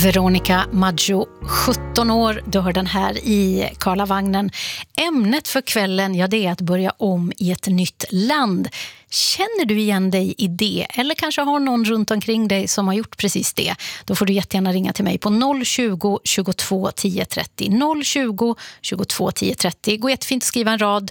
Veronica Maggio, 17 år, du hör den här i Karlavagnen. Ämnet för kvällen, ja, det är att börja om i ett nytt land. Känner du igen dig i det? Eller kanske har någon runt omkring dig som har gjort precis det? Då får du jättegärna ringa till mig på 020 22 10 30. 020 22 10 30. Gå jättefint att skriva en rad,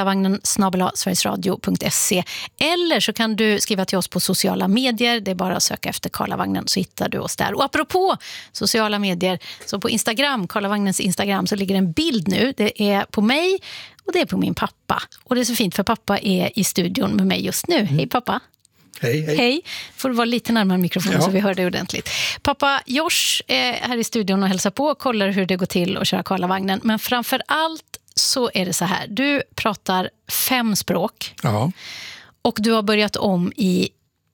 karlavagnen@sverigesradio.se. Eller så kan du skriva till oss på sociala medier. Det är bara att söka efter Karlavagnen så hittar du oss där. Och apropå sociala medier, så på Instagram, Karlavagnens Instagram, så ligger en bild nu. Det är på mig och det är på min pappa. Och det är så fint för pappa är i studion med mig just nu. Hej pappa. Hej, hej. Hej. Får du vara lite närmare mikrofonen så vi hör det ordentligt. Pappa Josh är här i studion och hälsar på och kollar hur det går till att köra Karlavagnen. Men framför allt så är det så här. Du pratar 5 språk. Ja. Och du har börjat om i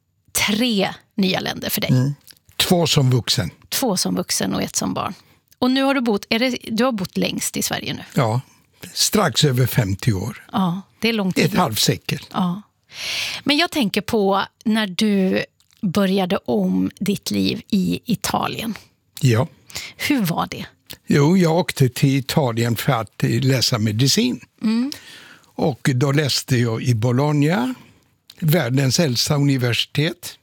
3 nya länder för dig. 2 som vuxen. 2 som vuxen och 1 som barn. Och nu har du har bott längst i Sverige nu. Ja, strax över 50 år. Ja, det är lång tid. Ett halvsekel. Ja. Men jag tänker på när du började om ditt liv i Italien. Ja. Hur var det? Jo, jag åkte till Italien för att läsa medicin. Och då läste jag i Bologna, världens äldsta universitet.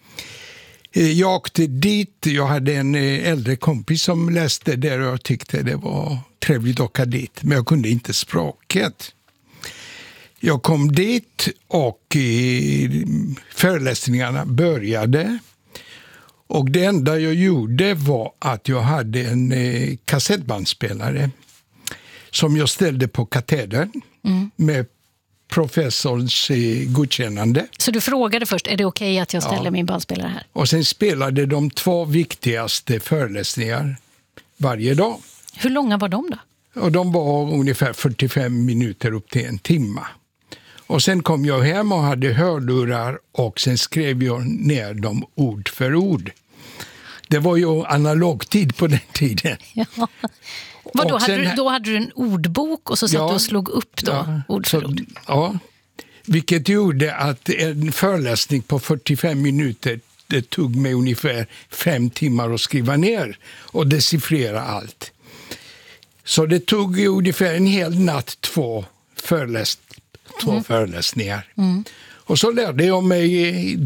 Jag åkte dit, jag hade en äldre kompis som läste där och jag tyckte det var trevligt att åka dit. Men jag kunde inte språket. Jag kom dit och föreläsningarna började. Och det enda jag gjorde var att jag hade en kassettbandspelare som jag ställde på katedern med professorns godkännande. Så du frågade först, är det okej att jag ställer min bandspelare här? Och sen spelade de 2 viktigaste föreläsningar varje dag. Hur långa var de då? Och de var ungefär 45 minuter upp till 1 timme. Och sen kom jag hem och hade hörlurar och sen skrev jag ner dem ord för ord. Det var ju analog tid på den tiden. Ja. Vadå, då hade du en ordbok och så satt du och slog upp då, ord för ord? Ja, vilket gjorde att en föreläsning på 45 minuter, det tog mig ungefär 5 timmar att skriva ner och decifrera allt. Så det tog ungefär en hel natt 2 föreläsningar. Och så lärde jag mig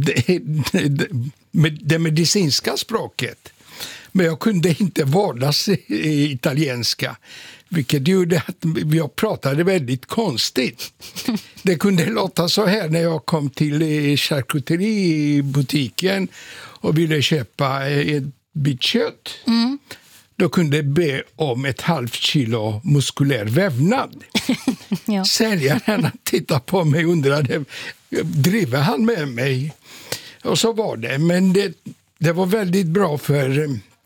det medicinska språket. Men jag kunde inte vardags italienska. Vilket gjorde att jag pratade väldigt konstigt. Det kunde låta så här när jag kom till charkuteributiken och ville köpa ett bit kött. Då kunde jag be om 1/2 kilo muskulär vävnad. Ja. Säljaren tittade på mig och undrade, driver han med mig? Och så var det. Men det var väldigt bra för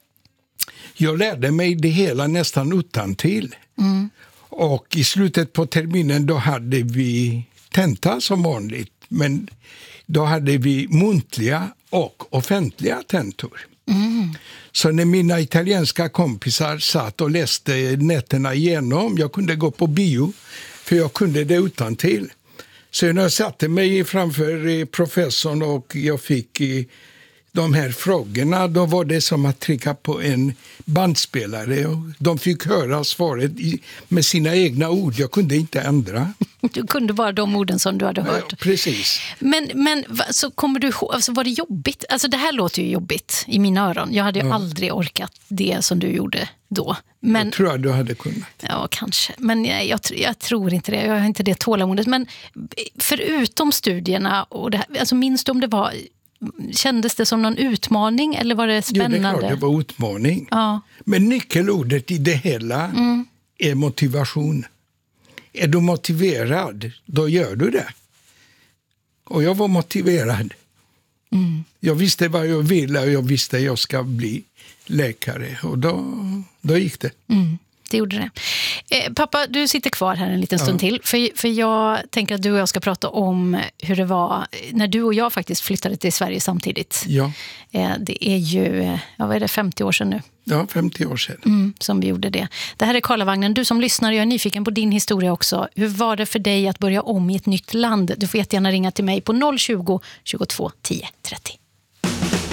jag lärde mig det hela nästan utantill. Och i slutet på terminen då hade vi tenta som vanligt. Men då hade vi muntliga och offentliga tentor. Så när mina italienska kompisar satt och läste nätterna igenom, jag kunde gå på bio för jag kunde det utantill. Så när jag satte mig framför professorn och jag fick de här frågorna, då var det som att trycka på en bandspelare och de fick höra svaret med sina egna ord. Jag kunde inte ändra. Du kunde bara de orden som du hade hört. Ja, precis. Men så kommer du ihåg, alltså var det jobbigt? Alltså det här låter ju jobbigt i mina öron. Jag hade ju aldrig orkat det som du gjorde då. Men, jag tror att du hade kunnat. Ja, kanske. Men jag tror inte det. Jag har inte det tålamodet. Men förutom studierna och det här, alltså minns du om det var... Kändes det som någon utmaning eller var det spännande? Jo, det är klart, det var utmaning. Ja. Men nyckelordet i det hela är motivation. Är du motiverad, då gör du det. Och jag var motiverad. Jag visste vad jag ville och jag visste att jag ska bli läkare. Och då gick det. Det gjorde det. Pappa, du sitter kvar här en liten stund till. För jag tänker att du och jag ska prata om hur det var när du och jag faktiskt flyttade till Sverige samtidigt. Ja. Det är ju, vad är det, 50 år sedan nu? Ja, 50 år sedan. Som vi gjorde det. Det här är Karlavagnen. Du som lyssnar, jag är nyfiken på din historia också. Hur var det för dig att börja om i ett nytt land? Du får jättegärna ringa till mig på 020 22 10 30.